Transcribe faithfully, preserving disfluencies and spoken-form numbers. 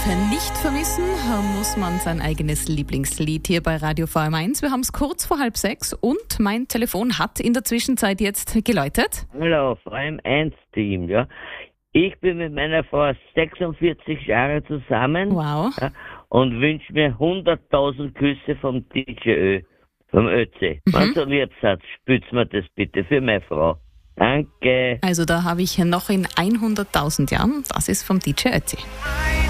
Nicht vermissen muss man sein eigenes Lieblingslied hier bei Radio V M eins. Wir haben es kurz vor halb sechs und mein Telefon hat in der Zwischenzeit jetzt geläutet. Hallo, V M eins Team, ja. Ich bin mit meiner Frau sechsundvierzig Jahre zusammen. Wow. Ja, und wünsche mir hunderttausend Küsse vom D J Ö, vom Ötzi. Mhm. Wenn so lieb seid, spürt mir das bitte für meine Frau. Danke. Also da habe ich noch in hunderttausend Jahren, das ist vom D J Ötzi.